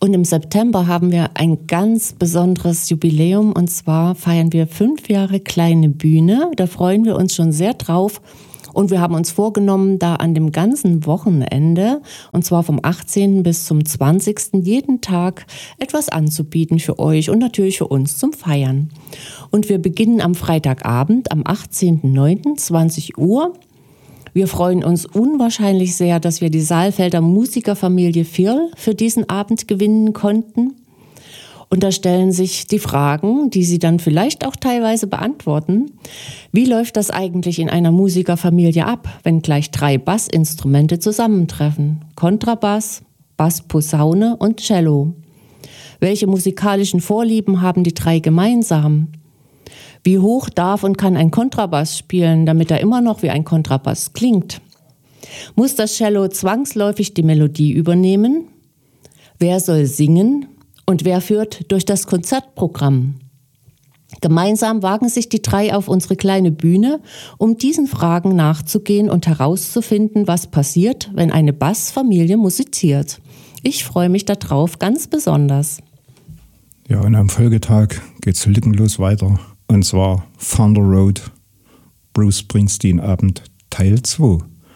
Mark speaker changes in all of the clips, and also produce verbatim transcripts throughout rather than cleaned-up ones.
Speaker 1: Und im September haben wir ein ganz besonderes Jubiläum, und zwar feiern wir fünf Jahre kleine Bühne. Da freuen wir uns schon sehr drauf. Und wir haben uns vorgenommen, da an dem ganzen Wochenende, und zwar vom achtzehnten bis zum zwanzigsten jeden Tag etwas anzubieten für euch und natürlich für uns zum Feiern. Und wir beginnen am Freitagabend, am achtzehnten neunten zwanzig Uhr. Wir freuen uns unwahrscheinlich sehr, dass wir die Saalfelder Musikerfamilie Firl für diesen Abend gewinnen konnten. Und da stellen sich die Fragen, die Sie dann vielleicht auch teilweise beantworten. Wie läuft das eigentlich in einer Musikerfamilie ab, wenn gleich drei Bassinstrumente zusammentreffen? Kontrabass, Bass, Posaune und Cello. Welche musikalischen Vorlieben haben die drei gemeinsam? Wie hoch darf und kann ein Kontrabass spielen, damit er immer noch wie ein Kontrabass klingt? Muss das Cello zwangsläufig die Melodie übernehmen? Wer soll singen? Und wer führt durch das Konzertprogramm? Gemeinsam wagen sich die drei auf unsere kleine Bühne, um diesen Fragen nachzugehen und herauszufinden, was passiert, wenn eine Bassfamilie musiziert. Ich freue mich darauf ganz besonders.
Speaker 2: Ja, und am Folgetag geht's lückenlos weiter. Und zwar Thunder Road, Bruce Springsteen Abend Teil zwei.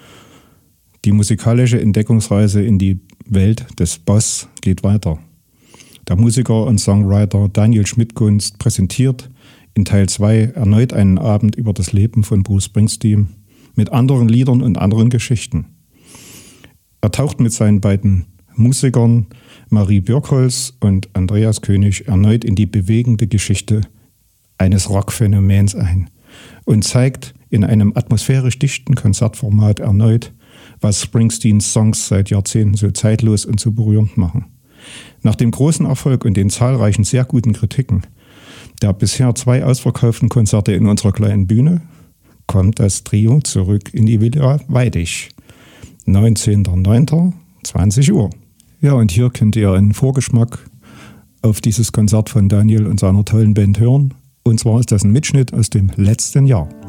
Speaker 2: Die musikalische Entdeckungsreise in die Welt des Bass geht weiter. Der Musiker und Songwriter Daniel Schmidt-Gunst präsentiert in Teil zwei erneut einen Abend über das Leben von Bruce Springsteen mit anderen Liedern und anderen Geschichten. Er taucht mit seinen beiden Musikern Marie Birkholz und Andreas König erneut in die bewegende Geschichte eines Rockphänomens ein und zeigt in einem atmosphärisch dichten Konzertformat erneut, was Springsteens Songs seit Jahrzehnten so zeitlos und so berührend machen. Nach dem großen Erfolg und den zahlreichen sehr guten Kritiken der bisher zwei ausverkauften Konzerte in unserer kleinen Bühne kommt das Trio zurück in die Villa Weidig. neunzehnten neunten zwanzig Uhr. Ja, und hier könnt ihr einen Vorgeschmack auf dieses Konzert von Daniel und seiner tollen Band hören. Und zwar ist das ein Mitschnitt aus dem letzten Jahr.